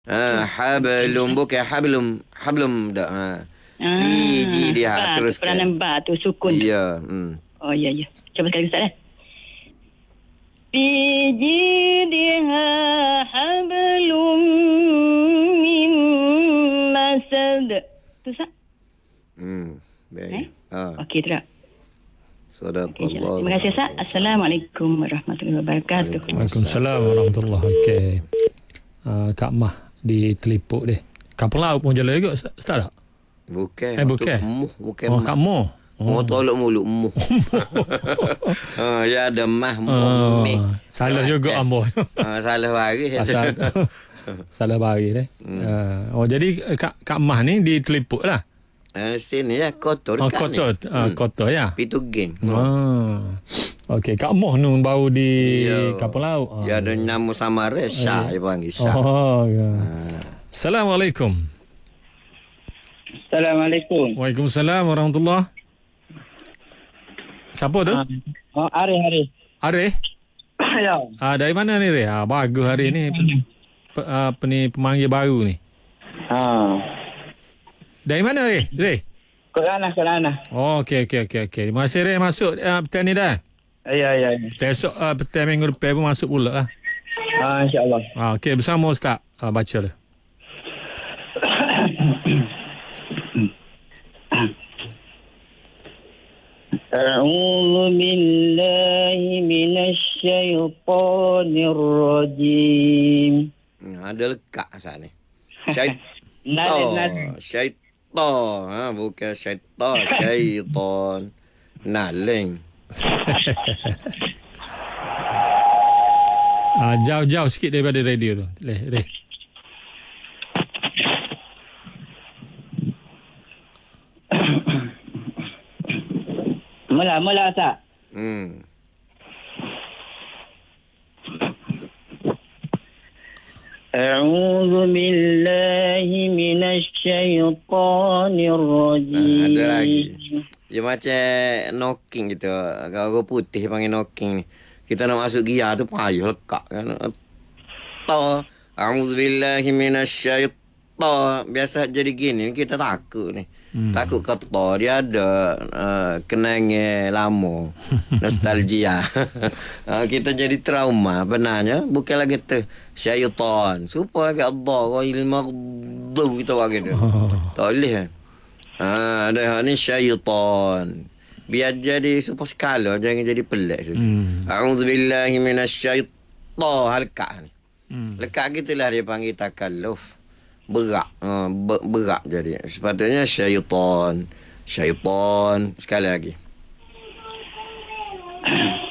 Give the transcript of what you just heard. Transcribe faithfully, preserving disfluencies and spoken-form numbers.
Ha, hablum bukan hablum, hablum dak. Ha. Fiji Ah, dia ba tu teruskan. peranan ba tu sukun. Ya, hmm. Oh ya ya. Cuba sekali Ustaz eh. Fiji dia hablum min masad. Tu Ustaz? Hmm. Baik. Eh? Ha. Okey tak? Sadaqallah. Terima kasih Ustaz. Assalamualaikum warahmatullahi wabarakatuh. Waalaikumsalam warahmatullahi wabarakatuh. Uh, Kak Mah di Telipuk dia. Kapal laut pun jalan juga Ustaz, Ustaz tak? Bukan. Eh, bukan. Muh, bukan Oh, mah. Kak Moh. Muh tolok mulut muh. Ha, ya ada mah muh. Oh, meh. salah juga ambo. Ha, salah baris. Asal salah bagi deh. Hmm. Uh, oh jadi eh, Kak Kak Mah ni di Telipuk lah. Ha, sini ya kotor Oh, dekat kotor, ni. uh, Hmm. kotor ya. Pitu geng. Ah. Okey, Kak Moh nu baru di Ya. kapal laut. Ah. Ya ada nama samara Syah dia panggil Syah. Oh, ya. Ha. Assalamualaikum. Assalamualaikum. Waalaikumsalam warahmatullahi. Siapa tu? Oh, Arif, Arif. Arif. Ya. Ah, dari mana ni Arif? Ah, bagus hari ni. Pe, pe, apa ni pemanggil baru ni. Ha. Dari mana Arif? Arif. Kau Lana, kau Lana. Oh, okey okey okey okey. Terima kasih Arif masuk uh, petang ni dah. Ya, ya, ya. Esok uh, petang minggu depan pun masuk pula lah. Ha, insya-Allah. Ah, okey bersama Ustaz. Ah, baca lah. أعوذ بالله من الشيطان الرجيم. Hmm, ada lekat asal ni. Syaitan. Nada, nada. Syaitan. Ha, bukan syaitan, syaitan. Naling. Ah, jauh-jauh sikit daripada radio tu. Leh, leh. Mula, mula tak? Hmm. أعوذ بالله من الشيطان Ha, الرجيم. ada lagi. Dia macam knocking gitu. Kalau orang putih panggil knocking ni. Kita nak masuk gear tu payah lekat kan. Ta. A'udzubillahi minasyaitan. Biasa jadi gini kita takut ni. Hmm. Takut kata dia ada uh, kenangan lama. Nostalgia. uh, kita jadi trauma benarnya bukan lagi tu syaitan. Supaya ke Allah wa ilmaghdub kita bagi tu. Oh. Tak boleh. Ha, ada ni syaitan. Biar jadi super skala jangan jadi pelik situ. Hmm. A'udzubillahi minasyaitan halkah ni. Hmm. Lekat gitulah dia panggil takalluf. Berak. Ha, ber- berak jadi. Sepatutnya syaitan. Syaitan. Sekali lagi.